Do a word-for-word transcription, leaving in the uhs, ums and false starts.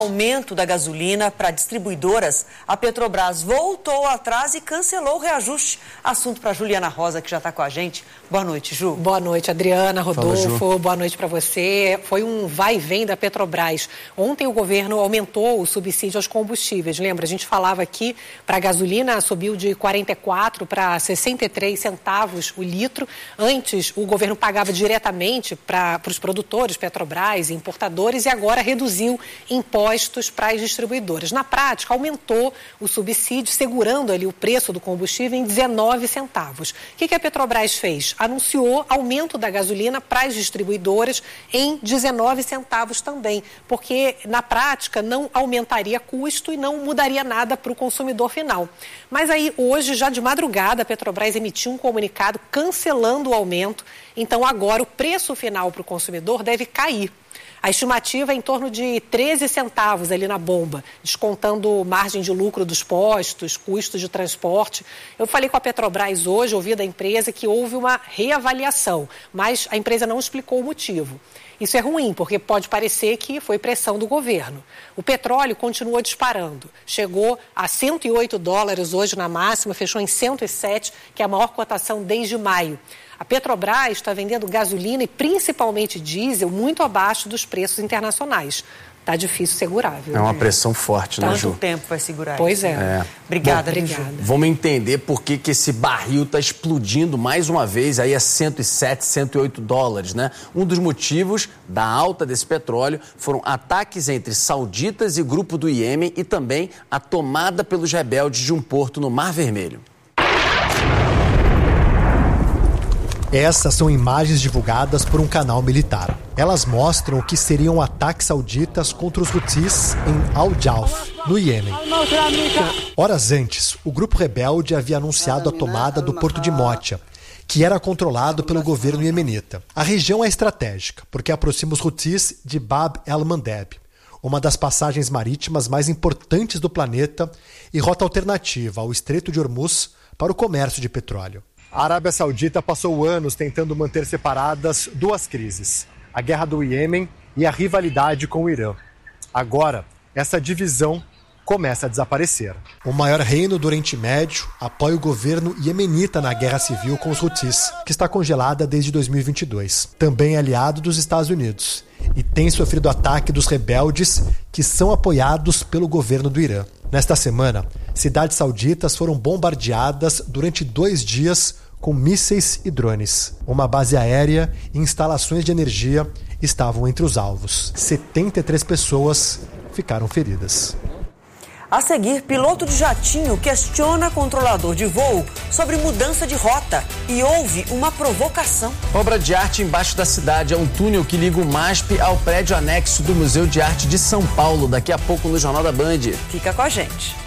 Aumento da gasolina para distribuidoras, a Petrobras voltou atrás e cancelou o reajuste. Assunto para Juliana Rosa, que já está com a gente. Boa noite, Ju. Boa noite, Adriana, Rodolfo. Fala, boa noite para você. Foi um vai e vem da Petrobras. Ontem o governo aumentou o subsídio aos combustíveis. Lembra, a gente falava aqui, para a gasolina subiu de quarenta e quatro para sessenta e três centavos o litro. Antes, o governo pagava diretamente para os produtores, Petrobras, importadores, e agora reduziu impostos para as distribuidoras. Na prática, aumentou o subsídio, segurando ali o preço do combustível em dezenove centavos. O que, que a Petrobras fez? Anunciou aumento da gasolina para as distribuidoras em dezenove centavos também, porque na prática não aumentaria custo e não mudaria nada para o consumidor final. Mas aí hoje, já de madrugada, a Petrobras emitiu um comunicado cancelando o aumento, então agora o preço final para o consumidor deve cair. A estimativa é em torno de treze centavos ali na bomba, descontando margem de lucro dos postos, custos de transporte. Eu falei com a Petrobras hoje, ouvi da empresa que houve uma reavaliação, mas a empresa não explicou o motivo. Isso é ruim, porque pode parecer que foi pressão do governo. O petróleo continua disparando. Chegou a cento e oito dólares hoje na máxima, fechou em cento e sete, que é a maior cotação desde maio. A Petrobras está vendendo gasolina e principalmente diesel muito abaixo dos preços internacionais. Está difícil segurar, viu? É uma pressão forte, né, Ju? Quanto tempo vai segurar Pois isso? é. é. Obrigada, Bom, Ju. obrigada. Vamos entender por que, que esse barril está explodindo mais uma vez aí a cento e sete, cento e oito dólares, né? Um dos motivos da alta desse petróleo foram ataques entre sauditas e grupo do Iêmen e também a tomada pelos rebeldes de um porto no Mar Vermelho. Essas são imagens divulgadas por um canal militar. Elas mostram o que seriam ataques sauditas contra os Houthis em Al-Jauf, no Iêmen. Horas antes, o grupo rebelde havia anunciado a tomada do porto de Motia, que era controlado pelo governo iemenita. A região é estratégica, porque aproxima os Houthis de Bab el-Mandeb, uma das passagens marítimas mais importantes do planeta e rota alternativa ao Estreito de Hormuz para o comércio de petróleo. A Arábia Saudita passou anos tentando manter separadas duas crises, a guerra do Iêmen e a rivalidade com o Irã. Agora, essa divisão começa a desaparecer. O maior reino do Oriente Médio apoia o governo iemenita na guerra civil com os Houthis, que está congelada desde dois mil e vinte e dois. Também é aliado dos Estados Unidos e tem sofrido ataque dos rebeldes que são apoiados pelo governo do Irã. Nesta semana, cidades sauditas foram bombardeadas durante dois dias com mísseis e drones. Uma base aérea e instalações de energia estavam entre os alvos. setenta e três pessoas ficaram feridas. A seguir, piloto de jatinho questiona controlador de voo sobre mudança de rota e houve uma provocação. Obra de arte embaixo da cidade. É um túnel que liga o MASP ao prédio anexo do Museu de Arte de São Paulo. Daqui a pouco no Jornal da Band. Fica com a gente.